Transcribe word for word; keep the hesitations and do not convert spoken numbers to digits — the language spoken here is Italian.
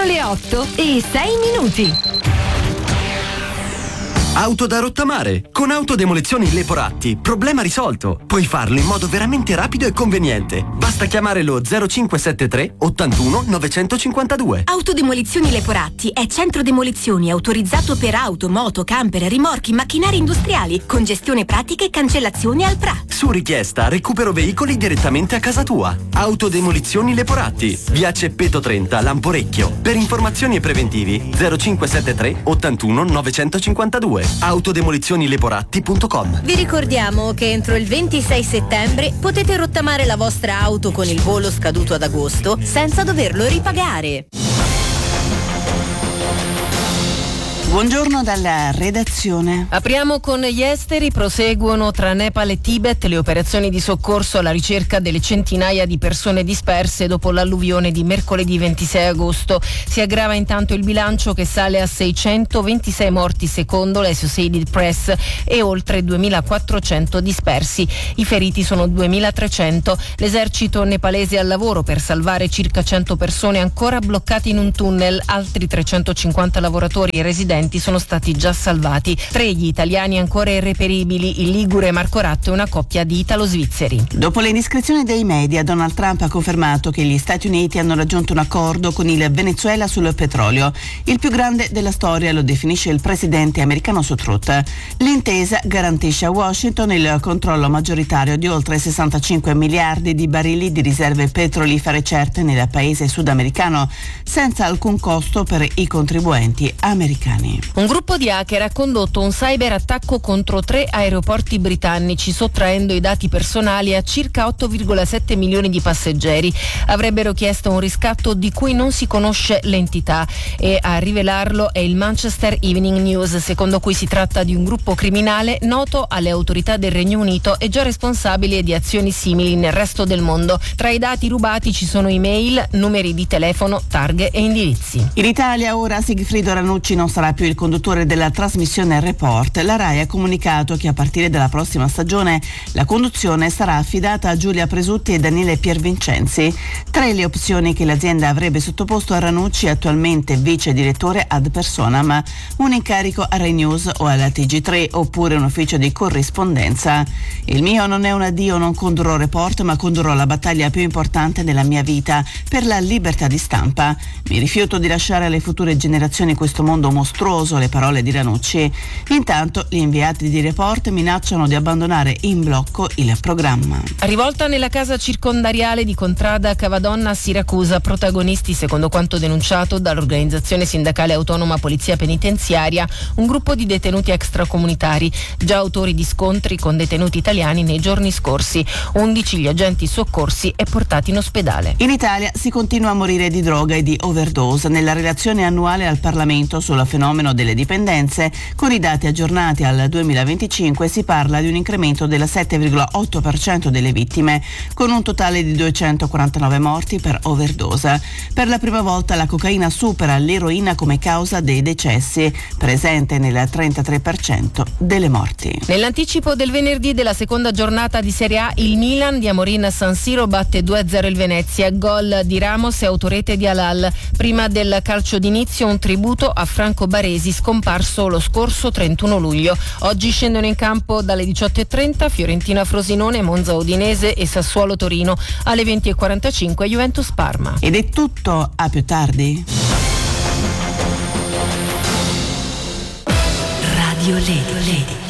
le otto e sei minuti. Auto da rottamare. Con Autodemolizioni Leporatti, problema risolto. Puoi farlo in modo veramente rapido e conveniente. Basta chiamare lo zero cinque sette tre ottantuno novecentocinquantadue. Autodemolizioni Leporatti è centro demolizioni autorizzato per auto, moto, camper, rimorchi, macchinari industriali, con gestione pratica e cancellazione al P R A. Su richiesta, recupero veicoli direttamente a casa tua. Autodemolizioni Leporatti, via Ceppeto trenta, Lamporecchio. Per informazioni e preventivi zero cinque sette tre ottantuno novecentocinquantadue. autodemolizioni leporatti punto com. Vi ricordiamo che entro il ventisei settembre potete rottamare la vostra auto con il bollo scaduto ad agosto senza doverlo ripagare. Buongiorno dalla redazione. Apriamo con gli esteri. Proseguono tra Nepal e Tibet le operazioni di soccorso alla ricerca delle centinaia di persone disperse dopo l'alluvione di mercoledì ventisei agosto. Si aggrava intanto il bilancio, che sale a seicentoventisei morti secondo l'Associated Press e oltre duemilaquattrocento dispersi. I feriti sono duemilatrecento. L'esercito nepalese è al lavoro per salvare circa cento persone ancora bloccate in un tunnel. Altri trecentocinquanta lavoratori e residenti sono stati già salvati. Tre gli italiani ancora irreperibili, il ligure Marco Ratto e una coppia di italo-svizzeri. Dopo le indiscrezioni dei media, Donald Trump ha confermato che gli Stati Uniti hanno raggiunto un accordo con il Venezuela sul petrolio. Il più grande della storia, lo definisce il presidente americano su Truth. L'intesa garantisce a Washington il controllo maggioritario di oltre sessantacinque miliardi di barili di riserve petrolifere certe nel paese sudamericano, senza alcun costo per i contribuenti americani. Un gruppo di hacker ha condotto un cyberattacco contro tre aeroporti britannici, sottraendo i dati personali a circa otto virgola sette milioni di passeggeri. Avrebbero chiesto un riscatto di cui non si conosce l'entità, e a rivelarlo è il Manchester Evening News, secondo cui si tratta di un gruppo criminale noto alle autorità del Regno Unito e già responsabile di azioni simili nel resto del mondo. Tra i dati rubati ci sono email, numeri di telefono, targhe e indirizzi. In Italia ora Sigfrido Ranucci non sarà più il conduttore della trasmissione Report. La RAI ha comunicato che a partire dalla prossima stagione la conduzione sarà affidata a Giulia Presutti e Daniele Piervincenzi. Tre le opzioni che l'azienda avrebbe sottoposto a Ranucci, attualmente vice direttore ad personam: un incarico a Rai News o alla T G tre, oppure un ufficio di corrispondenza. Il mio non è un addio, non condurrò Report, ma condurrò la battaglia più importante della mia vita, per la libertà di stampa. Mi rifiuto di lasciare alle future generazioni questo mondo mostruoso, le parole di Ranucci. Intanto gli inviati di Report minacciano di abbandonare in blocco il programma. Rivolta nella casa circondariale di Contrada Cavadonna a Siracusa, protagonisti, secondo quanto denunciato dall'organizzazione sindacale autonoma Polizia Penitenziaria, un gruppo di detenuti extracomunitari, già autori di scontri con detenuti italiani nei giorni scorsi. undici gli agenti soccorsi e portati in ospedale. In Italia si continua a morire di droga e di overdose. Nella relazione annuale al Parlamento sul fenomeno delle dipendenze, con i dati aggiornati al duemilaventicinque, si parla di un incremento del sette virgola otto per cento delle vittime, con un totale di duecentoquarantanove morti per overdose. Per la prima volta la cocaina supera l'eroina come causa dei decessi, presente nel trentatré per cento delle morti. Nell'anticipo del venerdì della seconda giornata di Serie A, il Milan di Amorin San Siro batte due a zero il Venezia, gol di Ramos e autorete di Halal. Prima del calcio d'inizio un tributo a Franco Baresi, scomparso lo scorso trentuno luglio. Oggi scendono in campo dalle diciotto e trenta Fiorentina Frosinone, Monza Udinese e Sassuolo Torino. Alle venti e quarantacinque Juventus Parma. Ed è tutto, a più tardi. Radio Lady.